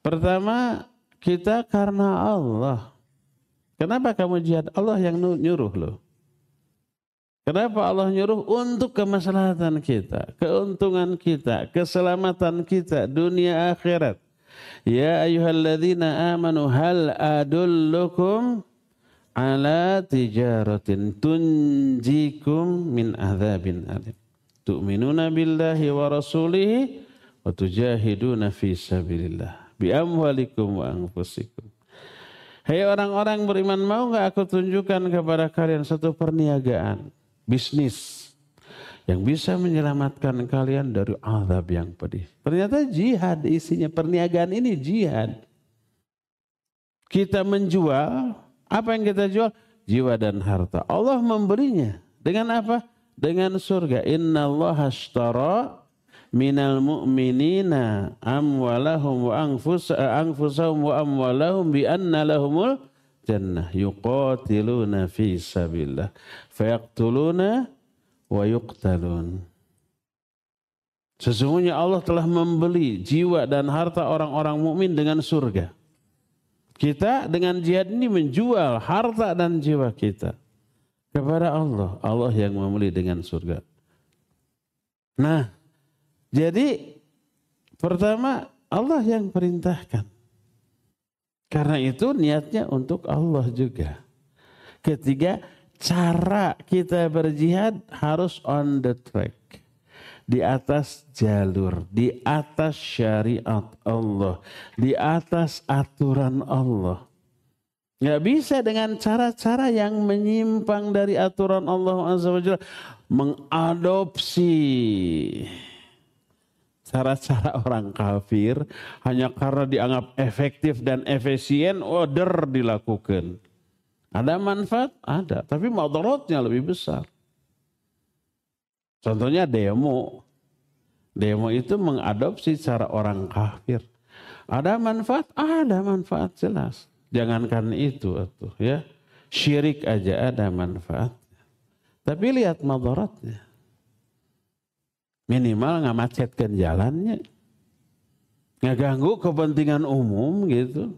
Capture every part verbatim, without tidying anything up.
Pertama, kita karena Allah. Kenapa kamu jihad? Allah yang nyuruh loh. Kenapa Allah nyuruh? Untuk kemaslahatan kita, keuntungan kita, keselamatan kita, dunia akhirat. Ya ayyuhalladzina amanu hal adullukum ala tijaratin tunjikum min adzabin alim. Tu'minuna billahi wa rasulihi wa tujahiduna fi sabilillah bi amwalikum wa anfusikum. Hei orang-orang beriman, mau enggak aku tunjukkan kepada kalian satu perniagaan, bisnis yang bisa menyelamatkan kalian dari azab yang pedih. Ternyata jihad isinya, perniagaan ini jihad. Kita menjual, apa yang kita jual? Jiwa dan harta. Allah memberinya dengan apa? Dengan surga. Innallaha ashtara minal mu'minina amwalahum wa anfusahum wa amwalahum bi anna lahumul jannah yuqatiluna fi sabilillah fayaqtuluna wa yuqtalun. Sesungguhnya Allah telah membeli jiwa dan harta orang-orang mukmin dengan surga. Kita dengan jihad ini menjual harta dan jiwa kita kepada Allah. Allah yang membeli dengan surga. Nah, jadi pertama Allah yang perintahkan. Karena itu niatnya untuk Allah juga. Ketiga, cara kita berjihad harus on the track. Di atas jalur, di atas syariat Allah, di atas aturan Allah. Nggak bisa dengan cara-cara yang menyimpang dari aturan Allah Azza wa Jalla, mengadopsi cara-cara orang kafir hanya karena dianggap efektif dan efisien, order dilakukan. Ada manfaat? Ada, tapi mudaratnya lebih besar. Contohnya demo. Demo itu mengadopsi cara orang kafir. Ada manfaat? Ada manfaat jelas. Jangankan itu atuh ya. Syirik aja ada manfaat. Tapi lihat mudaratnya. Minimal nggak macetkan jalannya, nggak ganggu kepentingan umum gitu.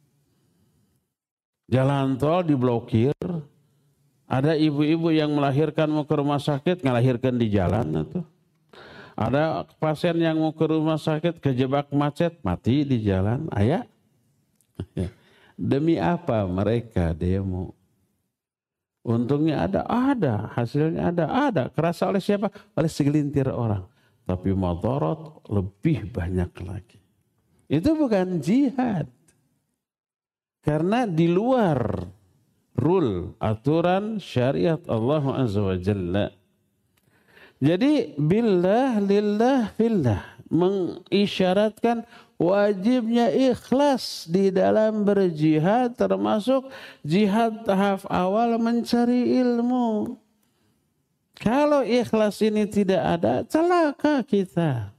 Jalan tol diblokir, ada ibu-ibu yang melahirkan mau ke rumah sakit ngelahirkan di jalan itu. Ada pasien yang mau ke rumah sakit kejebak macet mati di jalan, ayah. Demi apa mereka demo? Untungnya ada, ada. Hasilnya ada, ada. Kerasa oleh siapa? Oleh segelintir orang. Tapi madarat lebih banyak lagi. Itu bukan jihad. Karena di luar rule, aturan syariat Allah Azza wa Jalla. Jadi billah, lillah, fillah. Mengisyaratkan wajibnya ikhlas di dalam berjihad, termasuk jihad tahap awal mencari ilmu. Kalau ikhlas ini tidak ada, celaka kita.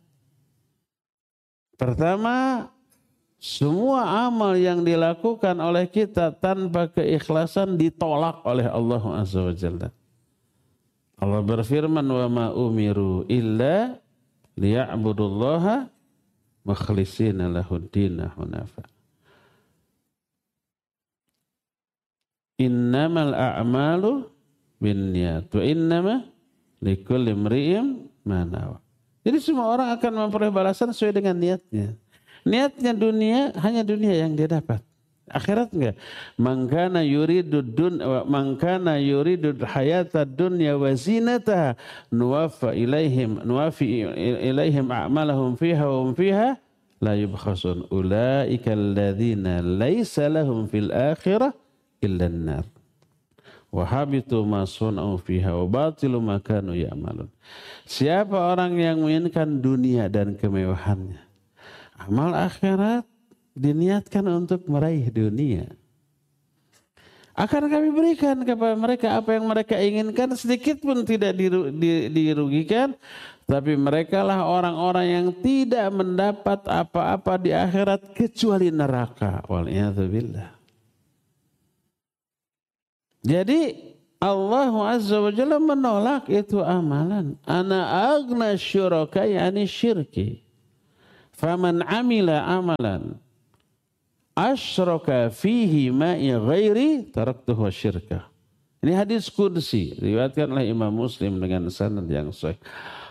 Pertama, semua amal yang dilakukan oleh kita tanpa keikhlasan ditolak oleh Allah Azza wa Jalla. Allah berfirman, wa ma umiru illa liya'budullaha mukhlisina lahuddina hunafa. Innamal a'malu binniyat wa innama likulli imri'in ma nawa. Jadi semua orang akan memperoleh balasan sesuai dengan niatnya. Niatnya dunia, hanya dunia yang dia dapat. Akhirat enggak. Man kana yuridu dun man kana yuridu hayata dunya wa zinataha nuwaffa ilaihim nuwafi ilaihim a'malahum fiha wa hum fiha la yubkhasun ulaika alladzina laisa lahum fil akhirah illa an-nar wa habitu ma sun'u fiha wa batilu ma kanu ya'malun. Siapa orang yang menginginkan dunia dan kemewahannya, amal akhirat diniatkan untuk meraih dunia, akan kami berikan kepada mereka apa yang mereka inginkan, sedikit pun tidak dirugikan. Tapi mereka lah orang-orang yang tidak mendapat apa-apa di akhirat kecuali neraka. Wal'iyadzubillah. Jadi Allah Azza wa Jalla menolak itu amalan. Ana aghna syuraka yani syirki. Faman amila amalan asyraka fihi ma'i ghairi taraktuhu wasyirkah. Ini hadis qudsi diriwayatkan oleh Imam Muslim dengan sanad yang sahih.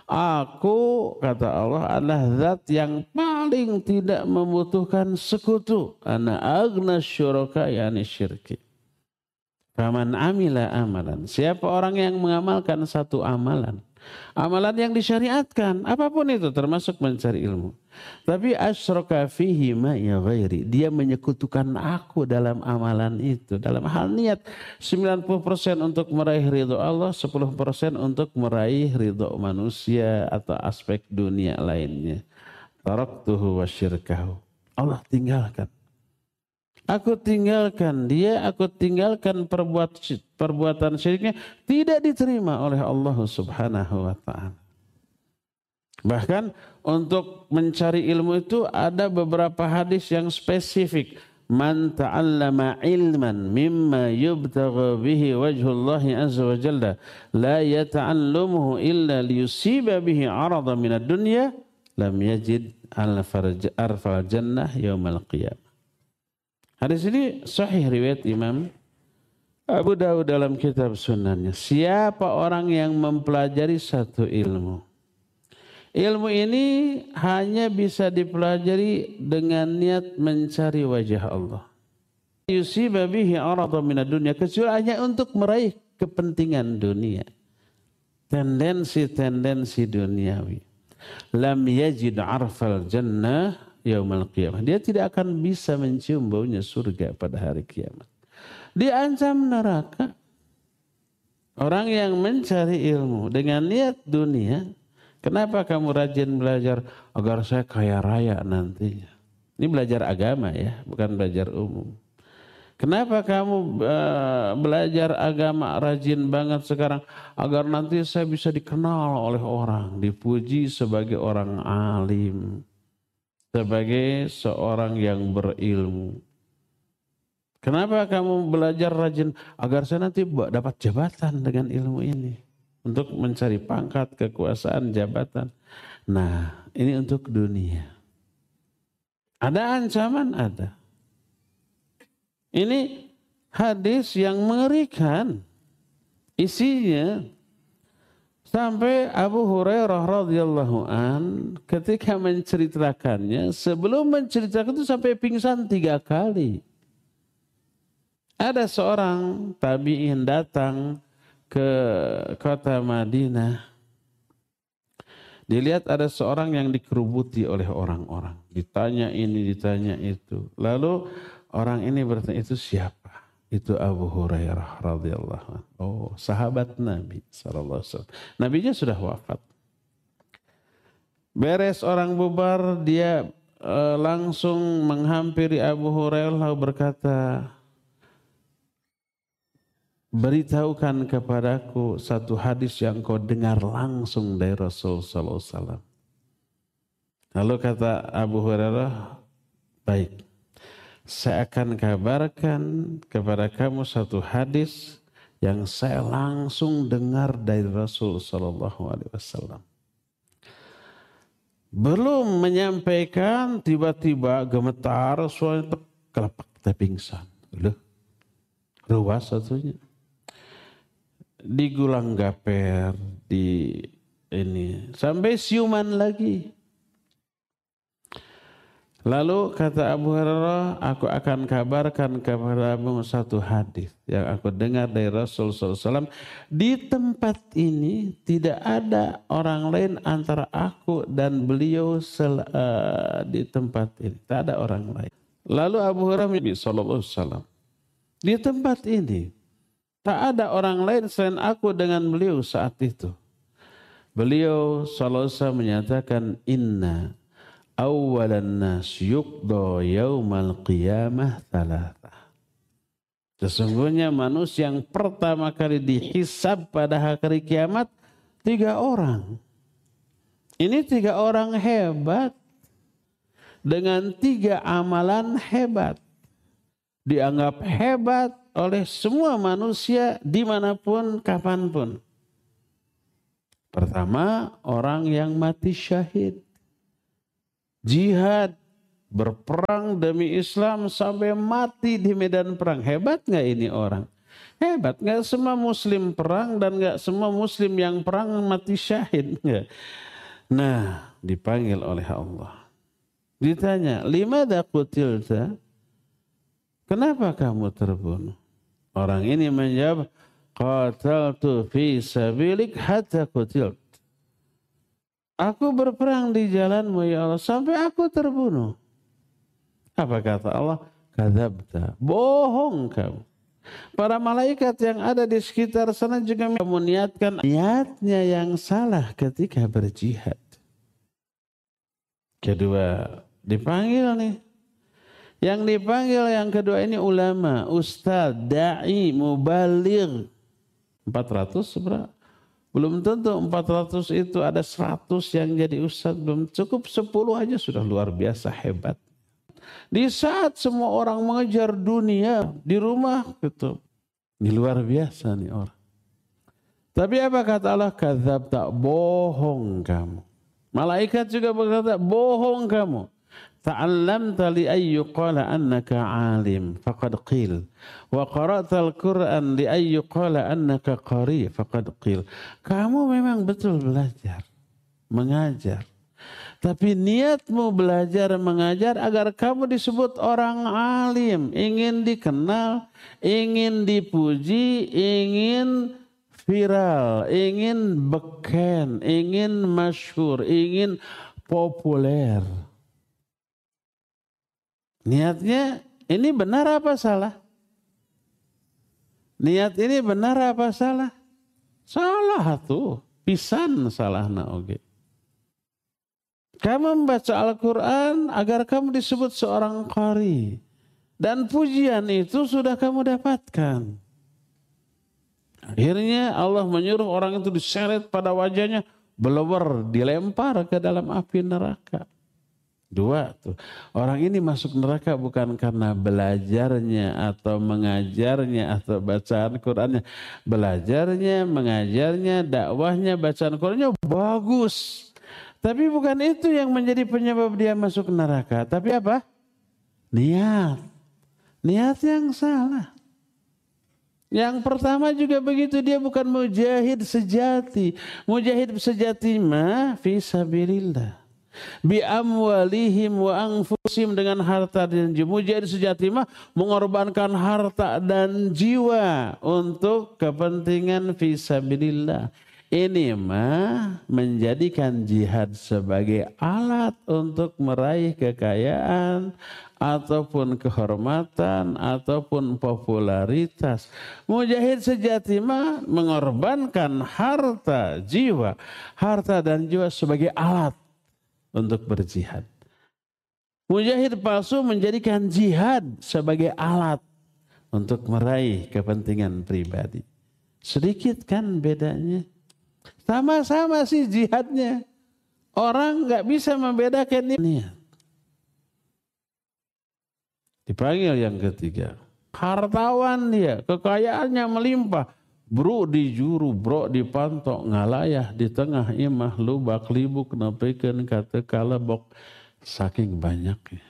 Aku, kata Allah, adalah zat yang paling tidak membutuhkan sekutu. Ana aghna syuraka yani syirki. Faman amila amalan. Siapa orang yang mengamalkan satu amalan. Amalan yang disyariatkan. Apapun itu termasuk mencari ilmu. Tapi asyraka fihi ma'i ghairi. Dia menyekutukan aku dalam amalan itu. Dalam hal niat. sembilan puluh persen untuk meraih ridho Allah. sepuluh persen untuk meraih ridho manusia. Atau aspek dunia lainnya. Taraktuhu wa syirkahu. Allah tinggalkan. Aku tinggalkan dia. Aku tinggalkan perbuat, perbuatan syiriknya. Tidak diterima oleh Allah subhanahu wa ta'ala. Bahkan untuk mencari ilmu itu ada beberapa hadis yang spesifik. Man ta'allama ilman mimma yubtagha bihi wajhullahi azza wa jalla la yata'allamuhu illa liyusiba bihi arada minad dunya lam yajid arfal jannah yaumal qiyamah. Hadis ini sahih riwayat Imam Abu Dawud dalam kitab sunannya. Siapa orang yang mempelajari satu ilmu, ilmu ini hanya bisa dipelajari dengan niat mencari wajah Allah. Yusiba bihi arada minad dunya, kecuali hanya untuk meraih kepentingan dunia. Tendensi-tendensi duniawi. Lam yajid arfal jannah yaumal qiyamah. Dia tidak akan bisa mencium baunya surga pada hari kiamat. Diancam neraka. Orang yang mencari ilmu dengan niat dunia. Kenapa kamu rajin belajar? Agar saya kaya raya nantinya. Ini belajar agama ya, bukan belajar umum. Kenapa kamu uh, belajar agama rajin banget sekarang? Agar nanti saya bisa dikenal oleh orang, dipuji sebagai orang alim, sebagai seorang yang berilmu. Kenapa kamu belajar rajin? Agar saya nanti dapat jabatan dengan ilmu ini. Untuk mencari pangkat, kekuasaan, jabatan. Nah, ini untuk dunia. Ada ancaman? Ada. Ini hadis yang mengerikan. Isinya sampai Abu Hurairah radhiyallahu an ketika menceritakannya, sebelum menceritakan itu sampai pingsan tiga kali. Ada seorang tabi'in datang ke kota Madinah. Dilihat ada seorang yang dikerubuti oleh orang-orang. Ditanya ini, ditanya itu. Lalu orang ini bertanya, itu siapa? Itu Abu Hurairah radhiyallahu anhu. Oh, sahabat Nabi sallallahu alaihi wasallam. Nabinya sudah wafat. Beres orang bubar, dia uh, langsung menghampiri Abu Hurairah lalu berkata, beritahukan kepadaku satu hadis yang kau dengar langsung dari Rasul sallallahu alaihi wasallam. Lalu kata Abu Hurairah, baik, saya akan kabarkan kepada kamu satu hadis yang saya langsung dengar dari Rasul sallallahu alaihi wasallam. Belum menyampaikan, tiba-tiba gemetar, suara kelepak, pingsan. Loh, ruas satunya. Digulang gaper, di ini sampai siuman lagi. Lalu kata Abu Hurairah, aku akan kabarkan kepadamu satu hadis yang aku dengar dari Rasul sallallahu alaihi wasallam. Di tempat ini tidak ada orang lain antara aku dan beliau sel, uh, di tempat ini. Tak ada orang lain. Lalu Abu Hurairah sallallahu alaihi wasallam, di tempat ini tak ada orang lain selain aku dengan beliau saat itu. Beliau sallallahu alaihi wasallam menyatakan, inna awwalan nas yuqda yaumal qiyamah thalatha. Sesungguhnya manusia yang pertama kali dihisab pada hari kiamat tiga orang. Ini tiga orang hebat dengan tiga amalan hebat. Dianggap hebat oleh semua manusia dimanapun, kapanpun. Pertama, orang yang mati syahid. Jihad berperang demi Islam sampai mati di medan perang. Hebat nggak ini orang? Hebat. Nggak semua muslim perang dan nggak semua muslim yang perang mati syahid. Nggak. Nah, dipanggil oleh Allah. Ditanya, limadza qutilta? Kenapa kamu terbunuh? Orang ini menjawab, qataltu fi sabilik hatta qutiltu. Aku berperang di jalanmu ya Allah sampai aku terbunuh. Apa kata Allah? Kadzabta. Bohong kamu. Para malaikat yang ada di sekitar sana juga meniatkan niatnya yang salah ketika berjihad. Kedua, dipanggil nih. Yang dipanggil yang kedua ini ulama, ustaz, da'i, mubaligh. empat ratus seberapa? Belum tentu empat ratus itu ada seratus yang jadi ustaz. Belum cukup sepuluh aja sudah luar biasa hebat. Di saat semua orang mengejar dunia di rumah gitu. Ini luar biasa nih orang. Tapi apa kata Allah? Kadzabta, bohong kamu. Malaikat juga berkata, bohong kamu. Ta'allamta li ayyuqala annaka alim faqad qil wa qara'tal Qur'an li ayyuqala annaka qari faqad qil. Kamu memang betul belajar, mengajar. Tapi niatmu belajar mengajar agar kamu disebut orang alim, ingin dikenal, ingin dipuji, ingin viral, ingin beken, ingin masyhur, ingin populer. Niatnya ini benar apa salah? Niat ini benar apa salah? Salah tuh, pisan salahna oge. Kamu membaca Al-Quran agar kamu disebut seorang qari. Dan pujian itu sudah kamu dapatkan. Akhirnya Allah menyuruh orang itu diseret pada wajahnya, belewer, dilempar ke dalam api neraka. Dua tuh. Orang ini masuk neraka bukan karena belajarnya atau mengajarnya atau bacaan Qur'annya. Belajarnya, mengajarnya, dakwahnya, bacaan Qur'annya bagus. Tapi bukan itu yang menjadi penyebab dia masuk neraka. Tapi apa? Niat. Niat yang salah. Yang pertama juga begitu, dia bukan mujahid sejati. Mujahid sejati mah fi sabilillah. Bi amwalihim wa anfusihim, dengan harta dan jiwa. Mujahid sejati mah mengorbankan harta dan jiwa untuk kepentingan fisabilillah. Ini mah menjadikan jihad sebagai alat untuk meraih kekayaan ataupun kehormatan ataupun popularitas. Mujahid sejati mah mengorbankan harta, jiwa, harta dan jiwa sebagai alat untuk berjihad. Mujahid palsu menjadikan jihad sebagai alat untuk meraih kepentingan pribadi. Sedikit kan bedanya? Sama-sama sih jihadnya. Orang nggak bisa membedakan ini. Dipanggil yang ketiga. Hartawan dia, kekayaannya melimpah. Bro dijuru, bro dipantok, ngalayah di tengah imah lubak libuk nepikeun kata kalebok, saking banyaknya.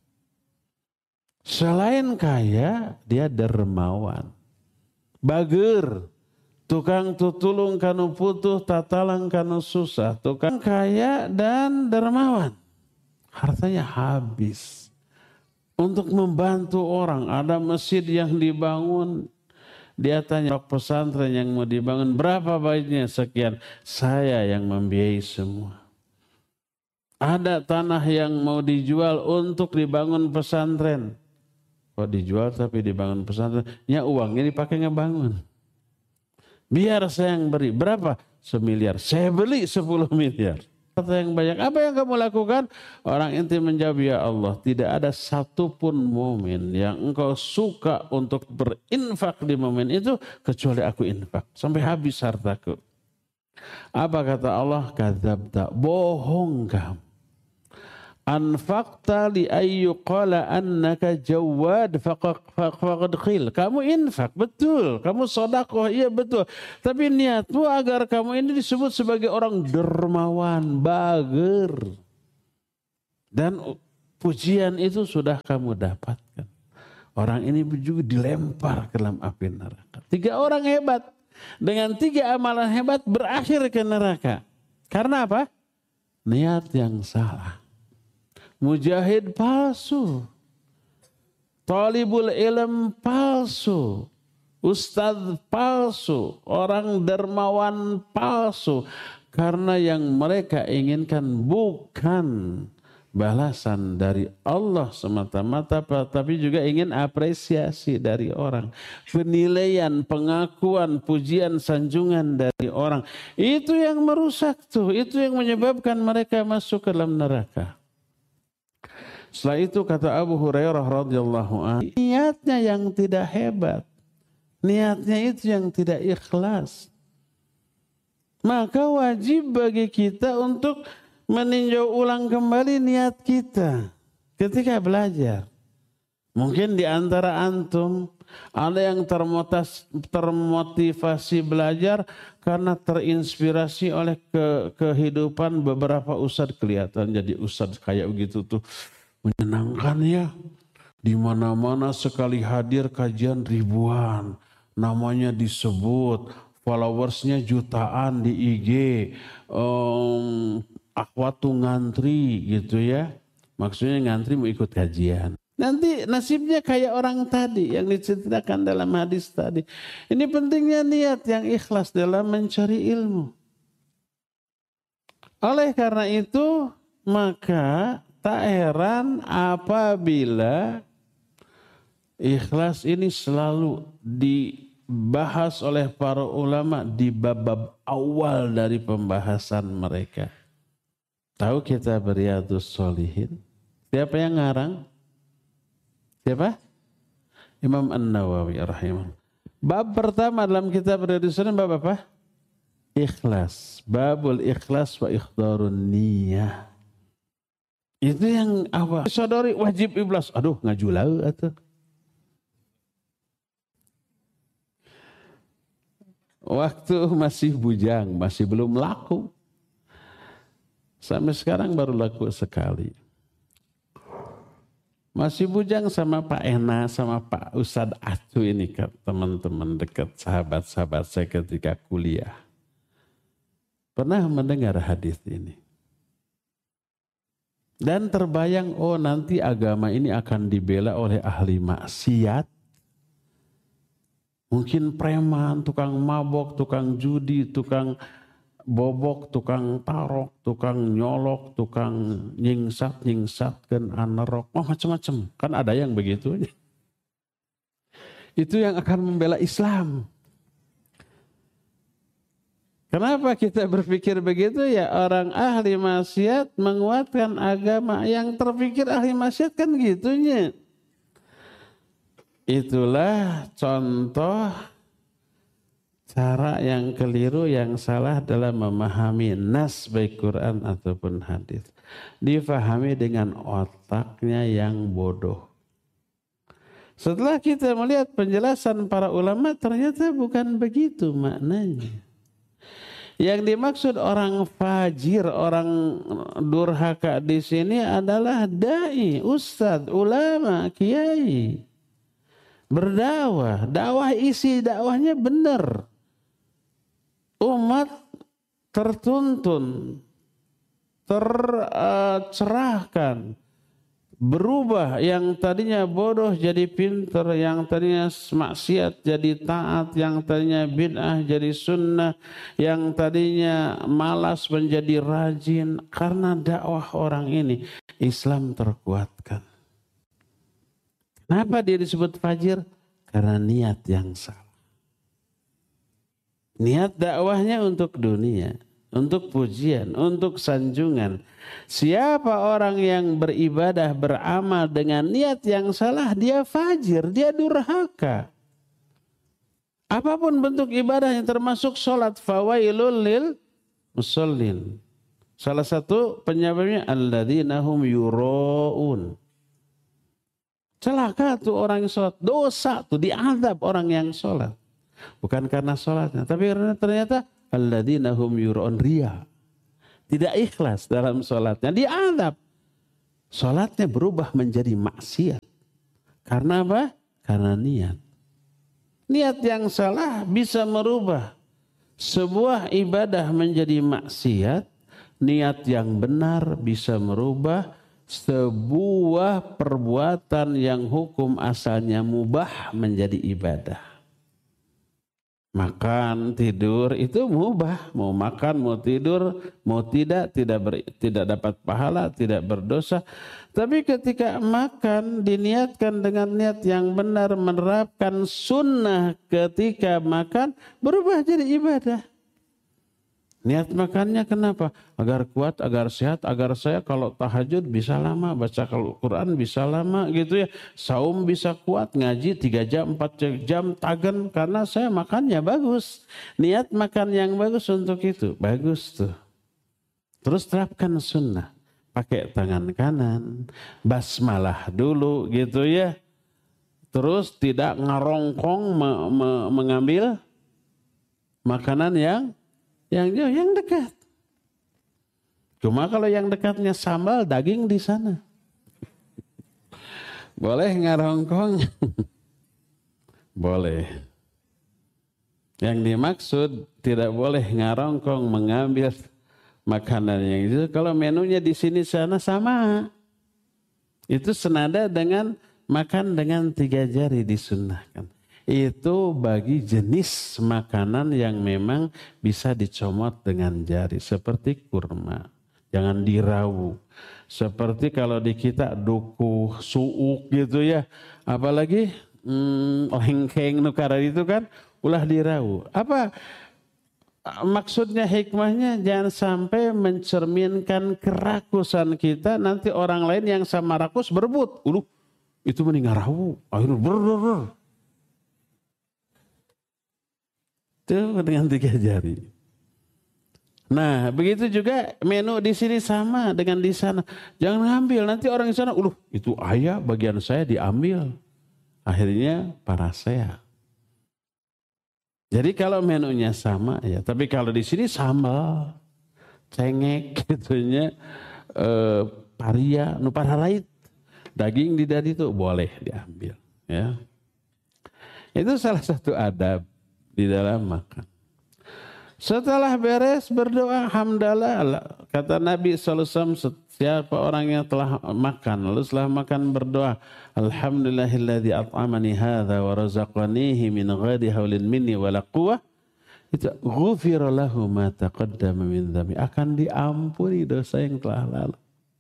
Selain kaya, dia dermawan, bager, tukang tutulung kanu putuh, tatalang kanu susah, tukang kaya dan dermawan, hartanya habis untuk membantu orang. Ada masjid yang dibangun. Dia tanya pesantren yang mau dibangun, berapa baiknya? Sekian. Saya yang membiayai semua. Ada tanah yang mau dijual untuk dibangun pesantren. Kok dijual tapi dibangun pesantren? Ya uangnya dipakai ngebangun. Biar saya yang beri. Berapa? Semiliar. Saya beli sepuluh miliar. Yang banyak. Apa yang kamu lakukan? Orang inti menjawab, ya Allah, tidak ada satupun momen yang engkau suka untuk berinfak di momen itu kecuali aku infak sampai habis hartaku. Apa kata Allah? Kadzabta, bohong kamu. Anfaqta li ayyuqala annaka jawad faqad qil. Kamu infak, betul. Kamu sedekah, iya betul. Tapi niatmu agar kamu ini disebut sebagai orang dermawan, bager. Dan pujian itu sudah kamu dapatkan. Orang ini juga dilempar ke dalam api neraka. Tiga orang hebat dengan tiga amalan hebat berakhir ke neraka. Karena apa? Niat yang salah. Mujahid palsu. Talibul ilm palsu. Ustadz palsu. Orang dermawan palsu. Karena yang mereka inginkan bukan balasan dari Allah semata-mata, tapi juga ingin apresiasi dari orang. Penilaian, pengakuan, pujian, sanjungan dari orang. Itu yang merusak tuh. Itu yang menyebabkan mereka masuk ke dalam neraka. Setelah itu kata Abu Hurairah radhiyallahu anhu, niatnya yang tidak hebat. Niatnya itu yang tidak ikhlas. Maka wajib bagi kita untuk meninjau ulang kembali niat kita ketika belajar. Mungkin di antara antum ada yang termotivasi belajar karena terinspirasi oleh ke, kehidupan beberapa ustadz. Kelihatan jadi ustadz kayak begitu tuh menyenangkan ya. Di mana-mana sekali hadir kajian ribuan, namanya disebut. Followersnya jutaan di I G, um, akhwatu ngantri gitu ya. Maksudnya ngantri mau ikut kajian. Nanti nasibnya kayak orang tadi yang diceritakan dalam hadis tadi. Ini pentingnya niat yang ikhlas dalam mencari ilmu. Oleh karena itu, maka tak heran apabila ikhlas ini selalu di bahas oleh para ulama di bab-bab awal dari pembahasan mereka. Tahu kita Riyadhus Shalihin? Siapa yang ngarang? Siapa? Imam An-Nawawi rahimahullah. Bab pertama dalam kitab Riyadhus Shalihin bab apa? Ikhlas. Babul ikhlas wa ikhdarun niyah. Itu yang apa? Saudari wajib ikhlas. Aduh ngajulau atuh. Waktu masih bujang, masih belum laku. Sampai sekarang baru laku sekali. Masih bujang sama Pak Ena, sama Pak Ustadz Atu ini, teman-teman dekat, sahabat-sahabat saya ketika kuliah. Pernah mendengar hadis ini. Dan terbayang, oh nanti agama ini akan dibela oleh ahli maksiat. Mungkin preman, tukang mabok, tukang judi, tukang bobok, tukang tarok, tukang nyolok, tukang nyingsat, nyingsatkan anerok, oh macam-macam. Kan ada yang begitu. Itu yang akan membela Islam. Kenapa kita berpikir begitu? Ya orang ahli maksiat menguatkan agama. Yang terpikir ahli maksiat kan gitunya. Itulah contoh cara yang keliru, yang salah dalam memahami nas baik Quran ataupun hadis. Difahami dengan otaknya yang bodoh. Setelah kita melihat penjelasan para ulama, ternyata bukan begitu maknanya. Yang dimaksud orang fajir, orang durhaka di sini adalah dai, ustadz, ulama, kiai. Berdakwah, dakwah isi dakwahnya benar. Umat tertuntun, tercerahkan, berubah, yang tadinya bodoh jadi pintar, yang tadinya maksiat jadi taat, yang tadinya bid'ah jadi sunnah, yang tadinya malas menjadi rajin. Karena dakwah orang ini, Islam terkuatkan. Kenapa dia disebut fajir? Karena niat yang salah. Niat dakwahnya untuk dunia, untuk pujian, untuk sanjungan. Siapa orang yang beribadah, beramal dengan niat yang salah, dia fajir, dia durhaka. Apapun bentuk ibadahnya, termasuk sholat, fawailul lil musallin. Salah satu penyebabnya alladzina hum yura'un. Celaka tuh orang yang sholat, dosa tuh, diazab orang yang sholat. Bukan karena sholatnya, tapi karena ternyata alladzina hum yura'un, riya. Tidak ikhlas dalam sholatnya, diazab. Salatnya berubah menjadi maksiat. Karena apa? Karena niat. Niat yang salah bisa merubah sebuah ibadah menjadi maksiat. Niat yang benar bisa merubah sebuah perbuatan yang hukum asalnya mubah menjadi ibadah. Makan, tidur itu mubah. Mau makan, mau tidur, mau tidak, tidak ber, tidak dapat pahala, tidak berdosa. Tapi ketika makan diniatkan dengan niat yang benar, menerapkan sunnah ketika makan, berubah jadi ibadah. Niat makannya kenapa? Agar kuat, agar sehat, agar saya kalau tahajud bisa lama, baca Al-Quran bisa lama gitu ya. Saum bisa kuat, ngaji tiga jam, empat jam, tagan karena saya makannya bagus. Niat makan yang bagus untuk itu, bagus tuh. Terus terapkan sunnah, pakai tangan kanan, basmalah dulu gitu ya. Terus tidak ngarongkong me- me- mengambil makanan yang yang jauh, yang dekat. Cuma kalau yang dekatnya sambal, daging di sana. Boleh ngarongkong? Boleh. Yang dimaksud tidak boleh ngarongkong mengambil makanan yang itu. Kalau menunya di sini sana sama. Itu senada dengan makan dengan tiga jari disunnahkan. Itu bagi jenis makanan yang memang bisa dicomot dengan jari. Seperti kurma. Jangan dirawu. Seperti kalau di kita dukuh, suuk gitu ya. Apalagi hmm, lengkeng nukara itu kan ulah dirawu. Apa maksudnya, hikmahnya? Jangan sampai mencerminkan kerakusan kita. Nanti orang lain yang sama rakus berebut. Uluh, itu mending ngarawu. Akhirnya ber-ber-ber. Itu dengan tiga jari. Nah, begitu juga menu di sini sama dengan di sana. Jangan ngambil, nanti orang di sana, uluh, itu ayah bagian saya diambil. Akhirnya parasea. Jadi kalau menunya sama ya, tapi kalau di sini sambal, cengek gitunya, eh, paria, nu paralait, daging di dadi itu boleh diambil. Ya, itu salah satu adab di dalam makan. Setelah beres berdoa hamdalah, kata Nabi shallallahu alaihi wasallam, siapa orang yang telah makan lalu setelah makan berdoa, alhamdulillahilladzi at'amani hadza wa razaqanihi min ghairi haulin minni wala quwwah, itu ghufira lahu ma taqaddama min dzambi, akan diampuni dosa yang telah lalu.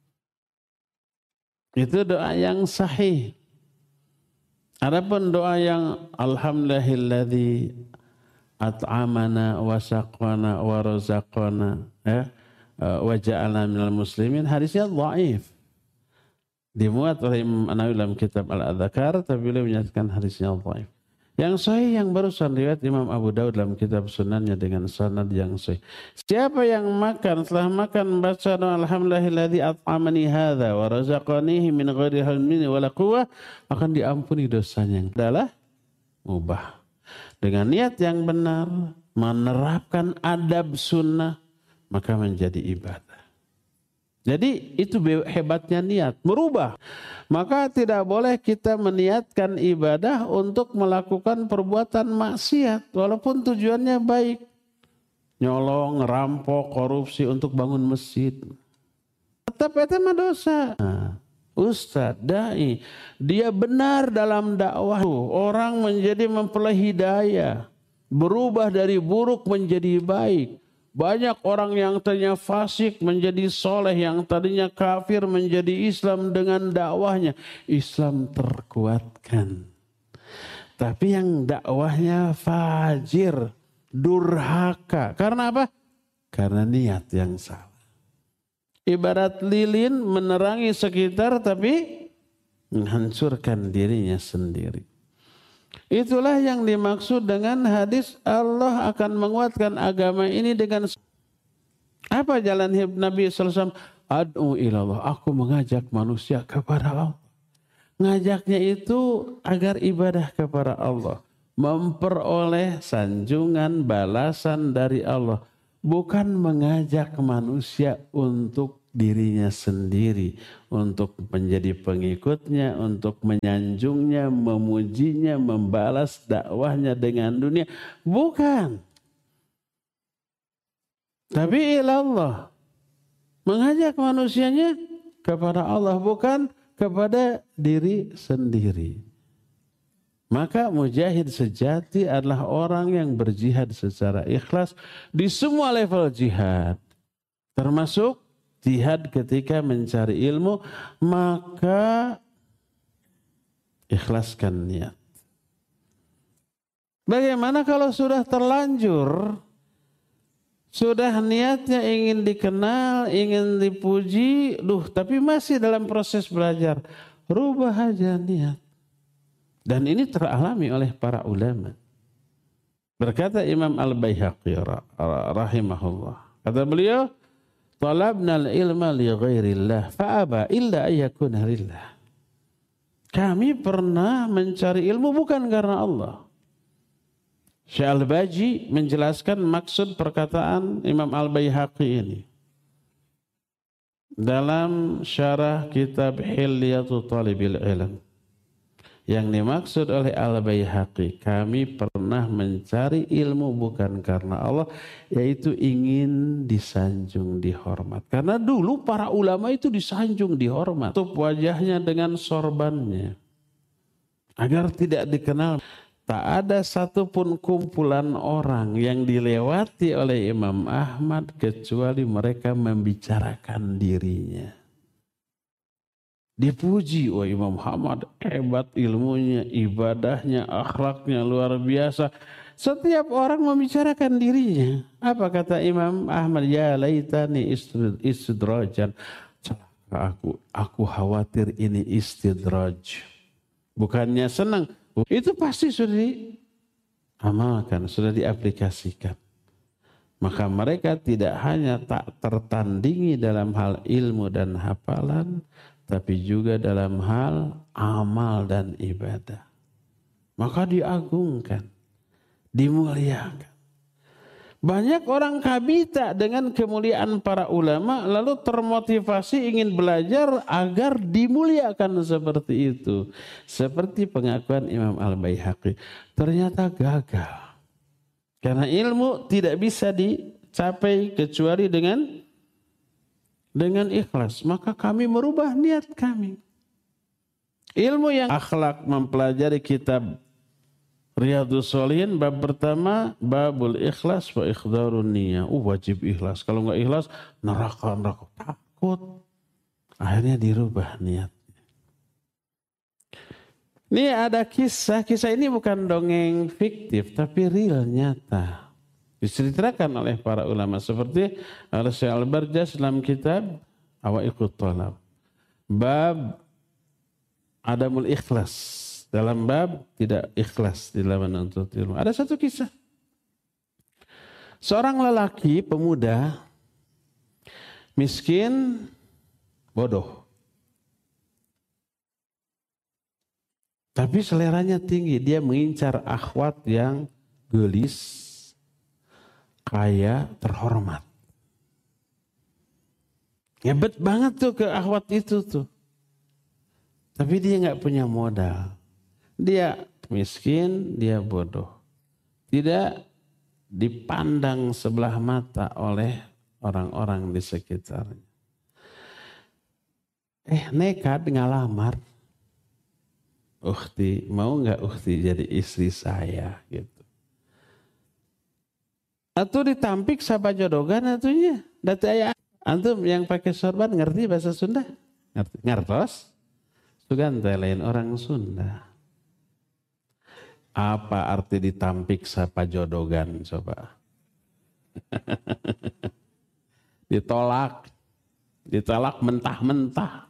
Itu doa yang sahih. Adapun doa yang alhamdulillahilladzi at'amana wa saqana wa razaqana ya wa ja'alna minal muslimin, hadisnya dhaif. Dimuat oleh Imam An-Nawawi dalam kitab Al-Adhkar, tapi beliau menyatakan hadisnya dhaif. Yang sahih yang barusan riwayat Imam Abu Daud dalam kitab Sunannya dengan sanad yang sahih. Siapa yang makan setelah makan baca doa alhamdulillahilladzi at'amani hadza wa razaqanihi min ghairi halmin wala quwwah, akan diampuni dosanya yang adalah mubah. Dengan niat yang benar, menerapkan adab sunnah, maka menjadi ibadah. Jadi itu hebatnya niat, merubah. Maka tidak boleh kita meniatkan ibadah untuk melakukan perbuatan maksiat, walaupun tujuannya baik. Nyolong, ngerampok, korupsi untuk bangun masjid. Tetap itu mah dosa. Nah, Ustadz, dai, dia benar dalam dakwah. Orang menjadi mempelai hidayah. Berubah dari buruk menjadi baik. Banyak orang yang tadinya fasik menjadi soleh. Yang tadinya kafir menjadi Islam dengan dakwahnya. Islam terkuatkan. Tapi yang dakwahnya fajir, durhaka. Karena apa? Karena niat yang salah. Ibarat lilin menerangi sekitar tapi menghancurkan dirinya sendiri. Itulah yang dimaksud dengan hadis Allah akan menguatkan agama ini dengan apa jalan hidup Nabi sallallahu alaihi wasallam? Ad'u ilallah, aku mengajak manusia kepada Allah. Ngajaknya itu agar ibadah kepada Allah, memperoleh sanjungan balasan dari Allah. Bukan mengajak manusia untuk dirinya sendiri, untuk menjadi pengikutnya, untuk menyanjungnya, memujinya, membalas dakwahnya dengan dunia. Bukan. Tapi ilallah. Mengajak manusianya kepada Allah, bukan kepada diri sendiri. Maka mujahid sejati adalah orang yang berjihad secara ikhlas di semua level jihad. Termasuk jihad ketika mencari ilmu, maka ikhlaskan niat. Bagaimana kalau sudah terlanjur, sudah niatnya ingin dikenal, ingin dipuji, duh, tapi masih dalam proses belajar, rubah aja niat. Dan ini teralami oleh para ulama. Berkata Imam Al-Baihaqi rahimahullah, kata beliau, talabna al-ilma li ghairillah fa'aba illa ayyakuna lillah. Kami pernah mencari ilmu bukan karena Allah. Syekh Al-Baji menjelaskan maksud perkataan Imam Al-Baihaqi ini dalam syarah kitab Hilyatu Talibil Ilm. Yang dimaksud oleh Al-Baihaqi, kami pernah mencari ilmu bukan karena Allah, yaitu ingin disanjung, dihormat. Karena dulu para ulama itu disanjung, dihormat. Tutup wajahnya dengan sorbannya agar tidak dikenal. Tak ada satupun kumpulan orang yang dilewati oleh Imam Ahmad kecuali mereka membicarakan dirinya. Dipuji, wah Imam Ahmad hebat ilmunya, ibadahnya, akhlaknya luar biasa. Setiap orang membicarakan dirinya. Apa kata Imam Ahmad? Ya laitani istidrajan. Aku, aku khawatir ini istidraj. Bukannya senang. Itu pasti sudah diamalkan, sudah diaplikasikan. Maka mereka tidak hanya tak tertandingi dalam hal ilmu dan hafalan, tapi juga dalam hal amal dan ibadah. Maka diagungkan, dimuliakan. Banyak orang kabita dengan kemuliaan para ulama, lalu termotivasi ingin belajar agar dimuliakan seperti itu. Seperti pengakuan Imam Al-Baihaqi. Ternyata gagal. Karena ilmu tidak bisa dicapai kecuali dengan dengan ikhlas. Maka kami merubah niat kami. Ilmu yang akhlak, mempelajari kitab Riyadhus Shalihin bab pertama, babul ikhlas wa ikhdarun niyah. Uh, wajib ikhlas. Kalau enggak ikhlas, neraka, neraka. Takut. Akhirnya dirubah niat. Ini ada kisah. Kisah ini bukan dongeng fiktif, tapi real, nyata. Diceritakan oleh para ulama. Seperti Syekh Al-Barjas dalam kitab Awaiqut Thalab. Bab Adamul Ikhlas. Dalam bab tidak ikhlas di dalam menuntut ilmu. Ada satu kisah. Seorang lelaki pemuda miskin, bodoh. Tapi seleranya tinggi. Dia mengincar akhwat yang gelis, kaya, terhormat. Hebat banget tuh ke akhwat itu tuh. Tapi dia nggak punya modal. Dia miskin, dia bodoh. Tidak dipandang sebelah mata oleh orang-orang di sekitarnya. Eh, nekat ngalamar. Ukhti, mau nggak ukhti jadi istri saya gitu. Atau ditampik sama jodogan atunya. Dati ayah antum yang pakai sorban ngerti bahasa Sunda? Ngerti? Ngertos? Sugante lain orang Sunda. Apa arti ditampik sapa jodogan coba? Ditolak. Ditolak mentah-mentah.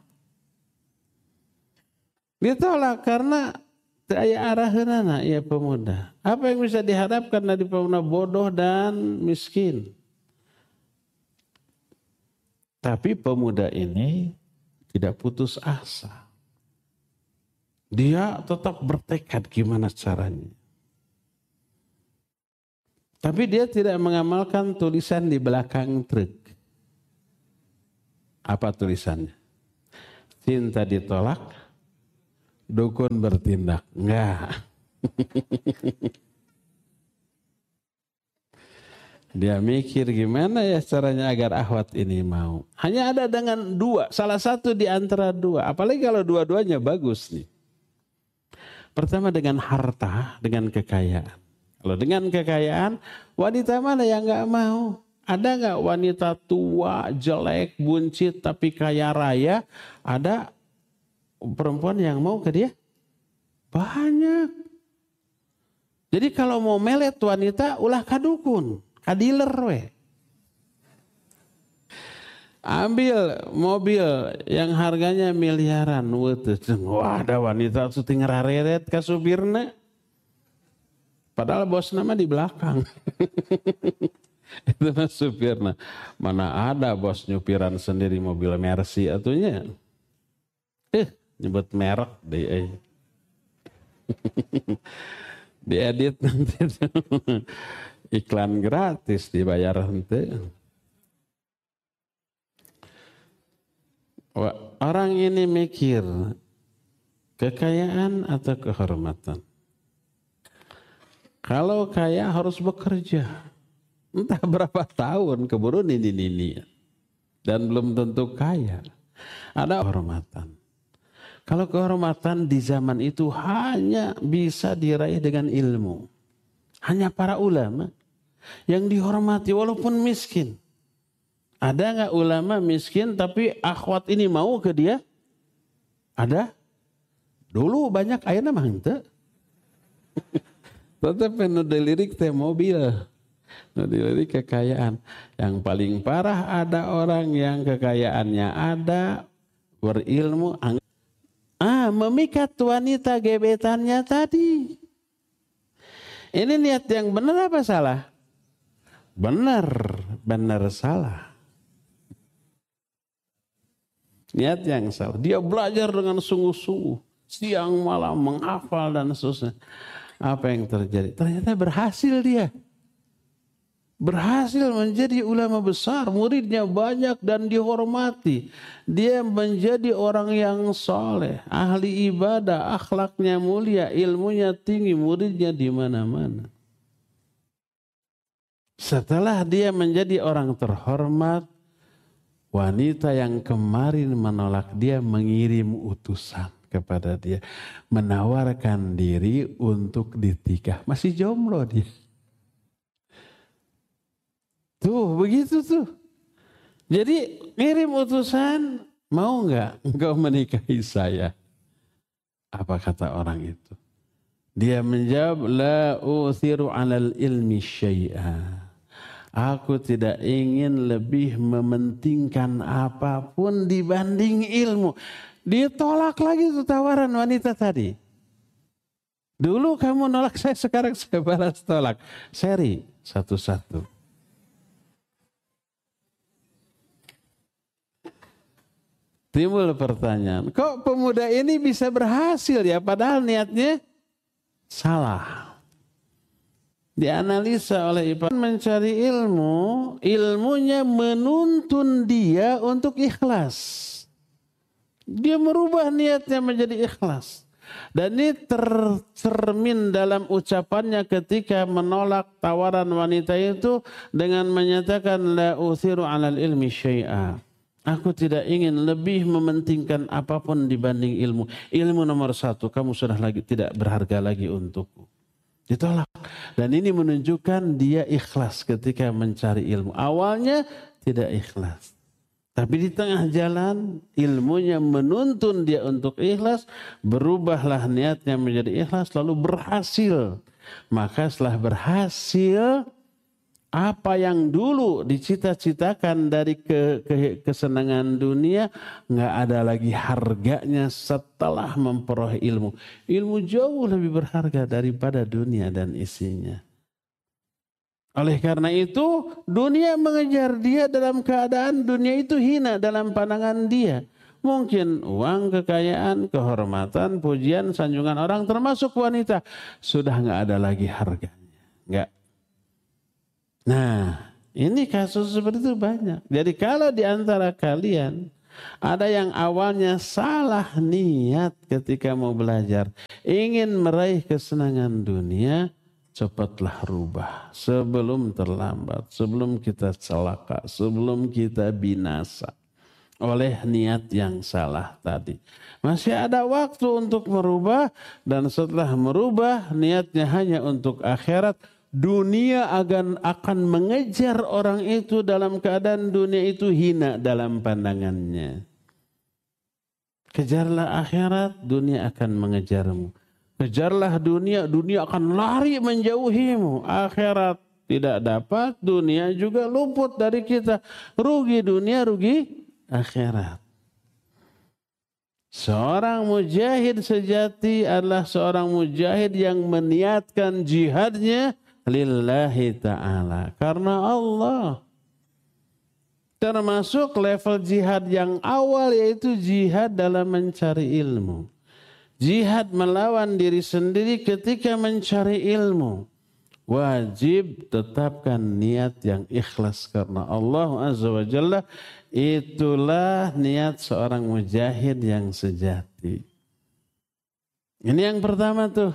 Ditolak karena daya arahanana ya pemuda. Apa yang bisa diharapkan dari pemuda bodoh dan miskin? Tapi pemuda ini tidak putus asa. Dia tetap bertekad gimana caranya. Tapi dia tidak mengamalkan tulisan di belakang truk. Apa tulisannya? Cinta ditolak, dukun bertindak. Enggak. Dia mikir gimana ya caranya agar akhwat ini mau. Hanya ada dengan dua, salah satu di antara dua. Apalagi kalau dua-duanya bagus nih. Pertama dengan harta, dengan kekayaan. Kalau dengan kekayaan, wanita mana yang gak mau? Ada gak wanita tua, jelek, buncit, tapi kaya raya? Ada perempuan yang mau ke dia? Banyak. Jadi kalau mau melet wanita, ulah kadukun. Kadiler we. Ambil mobil yang harganya miliaran. Wah, ada wanita syuting ngerareret ke supirna. Padahal bos nama di belakang. Itu mah supirna. Mana ada bos nyupiran sendiri mobil Mercy atunya. Eh, nyebut merek deh. Eh. Diedit nanti. Iklan gratis dibayar nanti. Orang ini mikir kekayaan atau kehormatan. Kalau kaya harus bekerja. Entah berapa tahun keburu nini-nini. Dan belum tentu kaya. Ada kehormatan. Kalau kehormatan di zaman itu hanya bisa diraih dengan ilmu. Hanya para ulama yang dihormati walaupun miskin. Ada nggak ulama miskin tapi akhwat ini mau ke dia? Ada? Dulu banyak ayeuna mah henteu. Tetapi nu dilirik teh mobil. Nu dilirik kekayaan. Yang paling parah ada orang yang kekayaannya ada, berilmu, ah memikat wanita gebetannya tadi. Ini niat yang benar apa salah? Benar, benar salah. Niat yang salah. Dia belajar dengan sungguh-sungguh. Siang malam menghafal dan seterusnya. Apa yang terjadi? Ternyata berhasil dia. Berhasil menjadi ulama besar. Muridnya banyak dan dihormati. Dia menjadi orang yang soleh. Ahli ibadah, akhlaknya mulia, ilmunya tinggi, muridnya di mana-mana. Setelah dia menjadi orang terhormat, wanita yang kemarin menolak dia mengirim utusan kepada dia. Menawarkan diri untuk ditikah. Masih jomblo dia. Tuh begitu tuh. Jadi ngirim utusan, mau nggak engkau menikahi saya? Apa kata orang itu? Dia menjawab, la uthiru alal ilmi syai'a. Aku tidak ingin lebih mementingkan apapun dibanding ilmu. Ditolak lagi tuh tawaran wanita tadi. Dulu kamu nolak saya, sekarang saya balas tolak. Seri satu-satu. Timbul pertanyaan, kok pemuda ini bisa berhasil ya padahal niatnya salah. Dianalisa oleh Ibnu mencari ilmu, ilmunya menuntun dia untuk ikhlas. Dia merubah niatnya menjadi ikhlas. Dan ini tercermin dalam ucapannya ketika menolak tawaran wanita itu dengan menyatakan la uthiru 'alal ilmi syai'a. Aku tidak ingin lebih mementingkan apapun dibanding ilmu. Ilmu nomor satu, kamu sudah lagi tidak berharga lagi untukku. Ditolak. Dan ini menunjukkan dia ikhlas ketika mencari ilmu. Awalnya tidak ikhlas. Tapi di tengah jalan ilmunya menuntun dia untuk ikhlas. Berubahlah niatnya menjadi ikhlas lalu berhasil. Maka setelah berhasil, apa yang dulu dicita-citakan dari ke, ke, kesenangan dunia nggak ada lagi harganya setelah memperoleh ilmu. Ilmu jauh lebih berharga daripada dunia dan isinya. Oleh karena itu dunia mengejar dia dalam keadaan dunia itu hina dalam pandangan dia. Mungkin uang, kekayaan, kehormatan, pujian, sanjungan orang termasuk wanita sudah nggak ada lagi harganya. Nggak. Nah, ini kasus seperti itu banyak. Jadi kalau di antara kalian Ada yang awalnya salah niat ketika mau belajar, ingin meraih kesenangan dunia, cepatlah rubah sebelum terlambat, sebelum kita celaka, sebelum kita binasa oleh niat yang salah tadi. Masih ada waktu untuk merubah, dan setelah merubah niatnya hanya untuk akhirat, dunia akan akan mengejar orang itu dalam keadaan dunia itu hina dalam pandangannya. Kejarlah akhirat, dunia akan mengejarmu. Kejarlah dunia, dunia akan lari menjauhimu. Akhirat tidak dapat, dunia juga luput dari kita. Rugi dunia, rugi akhirat. Seorang mujahid sejati adalah seorang mujahid yang meniatkan jihadnya lillahi ta'ala, karena Allah. Termasuk level jihad yang awal, yaitu jihad dalam mencari ilmu. Jihad melawan diri sendiri ketika mencari ilmu. Wajib tetapkan niat yang ikhlas karena Allah Azza wa Jalla. Itulah niat seorang mujahid yang sejati. Ini yang pertama tuh.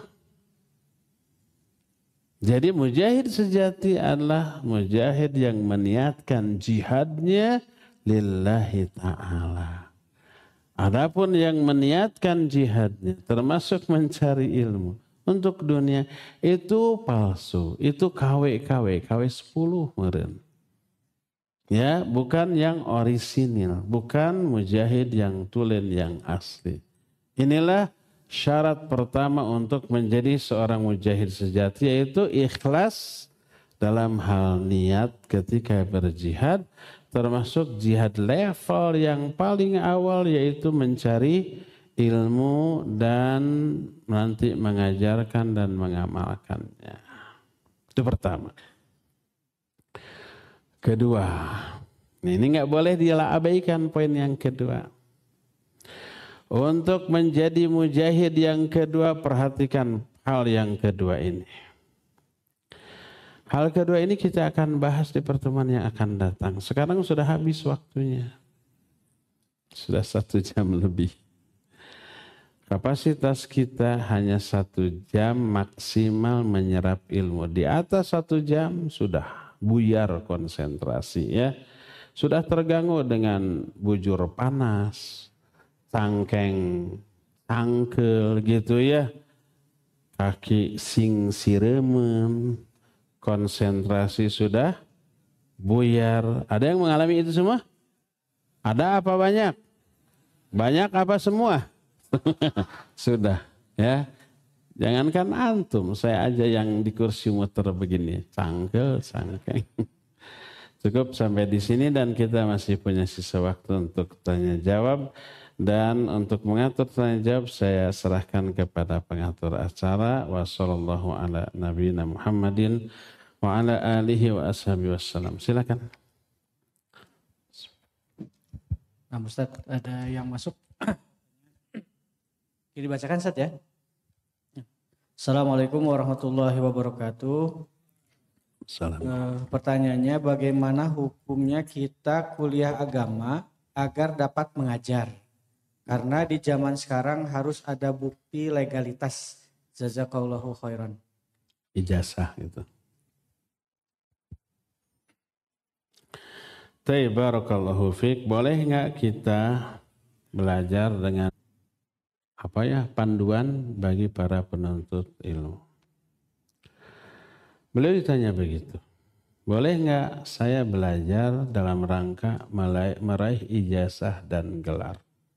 Jadi mujahid sejati adalah mujahid yang meniatkan jihadnya lillahi ta'ala. Adapun yang meniatkan jihadnya termasuk mencari ilmu untuk dunia, itu palsu, itu K W K W, K W sepuluh meren. Ya, bukan yang orisinil, bukan mujahid yang tulen yang asli. Inilah syarat pertama untuk menjadi seorang mujahid sejati, yaitu ikhlas dalam hal niat ketika berjihad, termasuk jihad level yang paling awal, yaitu mencari ilmu dan nanti mengajarkan dan mengamalkannya. Itu pertama. Kedua, ini nggak boleh diabaikan poin yang kedua. Untuk menjadi mujahid yang kedua, perhatikan hal yang kedua ini. Hal kedua ini kita akan bahas di pertemuan yang akan datang. Sekarang sudah habis waktunya. Sudah satu jam lebih. Kapasitas kita hanya satu jam maksimal menyerap ilmu. Di atas satu jam sudah buyar konsentrasi ya. Sudah terganggu dengan bujur panas, cangkeng, cangkel gitu ya. Kaki sing siremen, konsentrasi sudah buyar. Ada yang mengalami itu semua? Ada apa banyak? Banyak apa semua? Sudah ya. Jangankan antum, saya aja yang di kursi muter begini, cangkel, cangkeng. Cukup sampai di sini dan kita masih punya sisa waktu untuk tanya jawab. Dan untuk mengatur tanya jawab saya serahkan kepada pengatur acara. Wa sallallahu ala nabiyina Muhammadin wa ala alihi wa ashabihi wassalam. Silakan. Nah Ustaz, ada yang masuk. Ini dibacakan Ustaz ya. Assalamualaikum warahmatullahi wabarakatuh. Salam. E, pertanyaannya, bagaimana hukumnya kita kuliah agama agar dapat mengajar? Karena di zaman sekarang harus ada bukti legalitas. Jazakallahu khairan. Ijazah itu. Tayyib, barakallahu fiik. Boleh nggak kita belajar dengan apa ya, panduan bagi para penuntut ilmu? Beliau ditanya begitu. Boleh nggak saya belajar dalam rangka meraih ijazah dan gelar?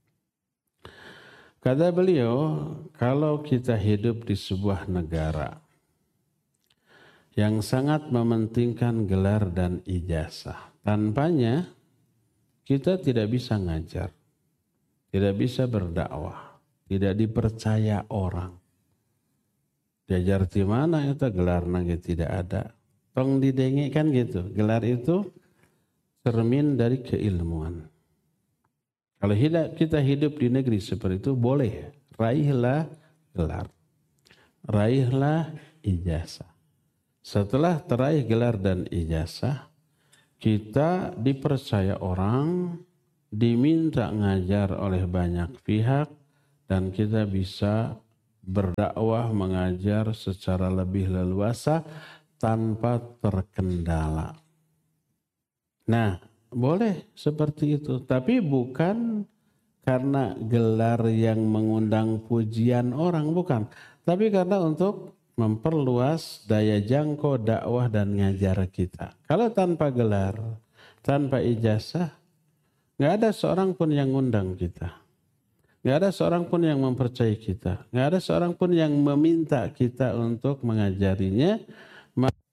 Kata beliau, kalau kita hidup di sebuah negara yang sangat mementingkan gelar dan ijazah, tanpanya kita tidak bisa ngajar, tidak bisa berdakwah, tidak dipercaya orang. Diajar di mana itu gelar nage tidak ada. Tong didengi kan gitu. Gelar itu cermin dari keilmuan. Kalau kita hidup di negeri seperti itu boleh. Raihlah gelar. Raihlah ijazah. Setelah teraih gelar dan ijazah, kita dipercaya orang, diminta ngajar oleh banyak pihak dan kita bisa berdakwah mengajar secara lebih leluasa tanpa terkendala. Nah, boleh seperti itu, tapi bukan karena gelar yang mengundang pujian orang, bukan. Tapi karena untuk memperluas daya jangkau dakwah dan ngajar kita. Kalau tanpa gelar, tanpa ijazah, nggak ada seorang pun yang ngundang kita. Nggak ada seorang pun yang mempercayai kita. Nggak ada seorang pun yang meminta kita untuk mengajarinya.